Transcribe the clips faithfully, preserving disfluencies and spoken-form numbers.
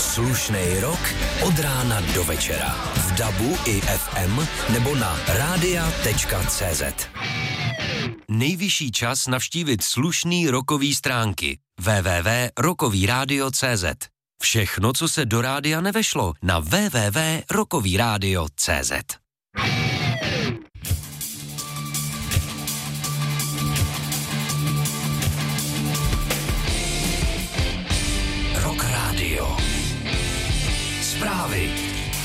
Slušnej rok od rána do večera. V dabu i ef em nebo na rádia tečka cé zet. Nejvyšší čas navštívit slušný rokový stránky. w w w tečka rokový rádio tečka cé zet. Všechno, co se do rádia nevešlo, na w w w tečka rokový rádio tečka cé zet. Rock Radio. Zprávy.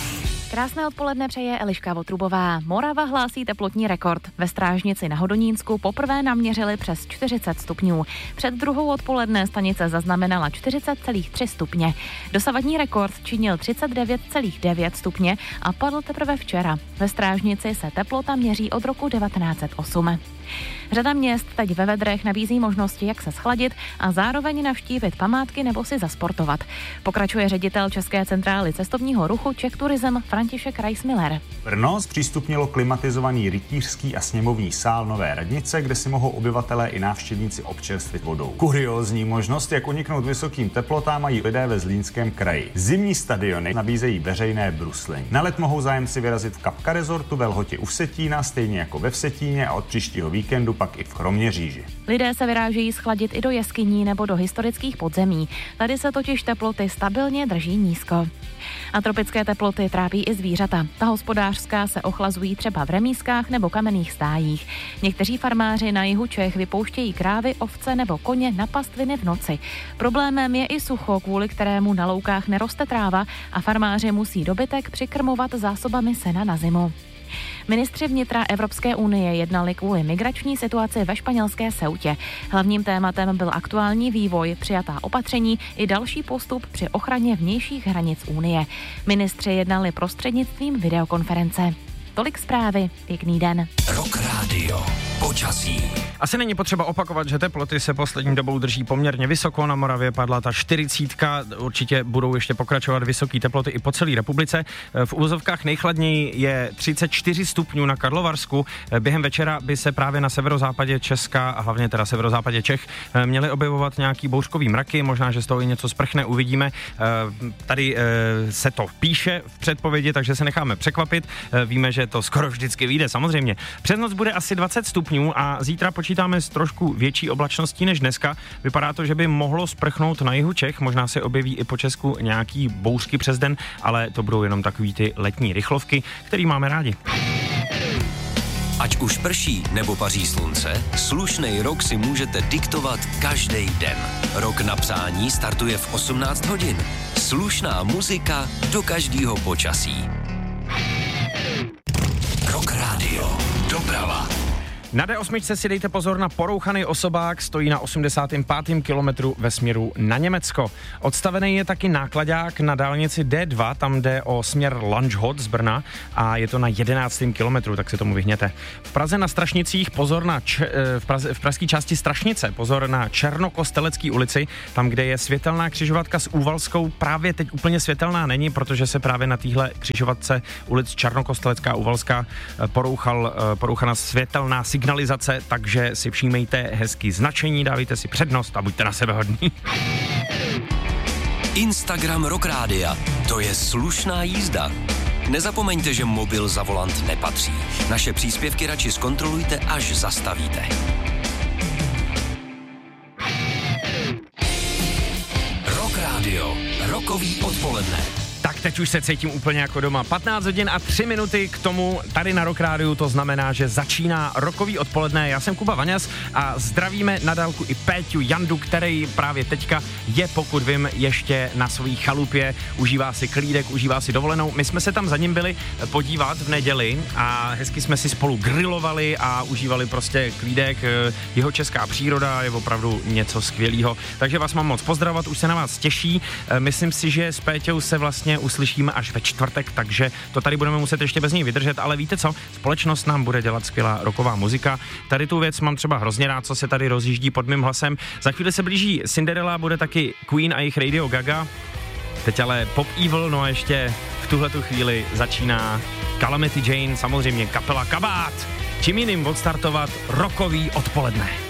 Krásné odpoledne přeje Eliška Votrubová. Morava hlásí teplotní rekord. Ve Strážnici na Hodonínsku poprvé naměřili přes čtyřicet stupňů. Před druhou odpoledne stanice zaznamenala čtyřicet celá tři stupně. Dosavadní rekord činil třicet devět celá devět stupně a padl teprve včera. Ve Strážnici se teplota měří od roku devatenáct set osm. Řada měst teď ve vedrech nabízí možnosti, jak se schladit a zároveň navštívit památky nebo si zasportovat. Pokračuje ředitel České centrály cestovního ruchu Czech Tourism František Reismiller. Brno zpřístupnilo klimatizovaný rytířský a sněmovní sál Nové radnice, kde si mohou obyvatelé i návštěvníci občerstvit vodou. Kuriózní možnost, jak uniknout vysokým teplotám, mají lidé ve Zlínském kraji. Zimní stadiony nabízejí veřejné bruslení. Na let mohou zájemci vyrazit v Kapka Resortu ve Lhotě u Vsetína, stejně jako ve Vsetíně, a od příštího víkendu pak i v Kroměříži. Lidé se vyrážejí schladit i do jeskyní nebo do historických podzemí. Tady se totiž teploty stabilně drží nízko. A tropické teploty trápí i zvířata. Ta hospodářská se ochlazují třeba v remízkách nebo kamenných stájích. Někteří farmáři na jihu Čech vypouštějí krávy, ovce nebo koně na pastviny v noci. Problémem je i sucho, kvůli kterému na loukách neroste tráva a farmáři musí dobytek přikrmovat zásobami sena na zimu. Ministři vnitra Evropské unie jednali kvůli migrační situaci ve španělské Ceutě. Hlavním tématem byl aktuální vývoj, přijatá opatření i další postup při ochraně vnějších hranic Unie. Ministři jednali prostřednictvím videokonference. Tolik zprávy, pěkný den. Rock Radio. Počasí. Asi není potřeba opakovat, že teploty se poslední dobou drží poměrně vysoko. Na Moravě padla ta čtyřicítka, určitě budou ještě pokračovat vysoké teploty i po celé republice. V úvozovkách nejchladněji je třicet čtyři stupňů na Karlovarsku. Během večera by se právě na severozápadě Česka a hlavně teda severozápadě Čech měly objevovat nějaký bouřkový mraky, možná, že z toho i něco sprchne, uvidíme. Tady se to píše v předpovědi, takže se necháme překvapit. Víme, že to skoro vždycky vyjde, samozřejmě. Přes noc bude asi dvacet stupňů a zítra počítáme s trošku větší oblačností než dneska. Vypadá to, že by mohlo sprchnout na jihu Čech, možná se objeví i po Česku nějaký bouřky přes den, ale to budou jenom takový ty letní rychlovky, který máme rádi. Ať už prší nebo paří slunce, slušnej rok si můžete diktovat každý den. Rok na psání startuje v osmnáct hodin. Slušná muzika do každého počasí. Rock Radio. Doprava. Na dé osm si dejte pozor na porouchaný osobák, stojí na osmdesátém pátém kilometru ve směru na Německo. Odstavený je taky nákladák na dálnici dé dva, tam jde o směr Lanžhot z Brna a je to na jedenáctém kilometru, tak se tomu vyhněte. V Praze na Strašnicích pozor na č- v, Praze, v pražské části Strašnice pozor na Černokostelecké ulici, tam, kde je světelná křižovatka s Úvalskou, právě teď úplně světelná není, protože se právě na téhle křižovatce ulic Černokostelecká a Úvalská porouchal, porouchaná světelná signalizace, takže si všímejte hezký značení, dávejte si přednost a buďte na sebe hodní. Instagram Rock Rádia. To je slušná jízda. Nezapomeňte, že mobil za volant nepatří. Naše příspěvky radši zkontrolujte, až zastavíte. Rock Radio. Rokový odpoledne. Tak teď už se cítím úplně jako doma. patnáct hodin a tři minuty k tomu tady na Rock Rádiu, to znamená, že začíná rokový odpoledne. Já jsem Kuba Vaňas a zdravíme na dálku i Péťu Jandu, který právě teďka je, pokud vím, ještě na svojí chalupě, užívá si klídek, užívá si dovolenou. My jsme se tam za ním byli podívat v neděli a hezky jsme si spolu grilovali a užívali prostě klídek. Jeho česká příroda je opravdu něco skvělého. Takže vás mám moc pozdravovat, už se na vás těší. Myslím si, že s Péťou se vlastně uslyšíme až ve čtvrtek, takže to tady budeme muset ještě bez ní vydržet, ale víte co? Společnost nám bude dělat skvělá rocková muzika. Tady tu věc mám třeba hrozně rád, co se tady rozjíždí pod mým hlasem. Za chvíli se blíží Cinderella, bude taky Queen a jejich Radio Gaga. Teď ale Pop Evil, no a ještě v tuhletu chvíli začíná Calamity Jane, samozřejmě kapela Kabát. Čím jiným odstartovat rockový odpoledne.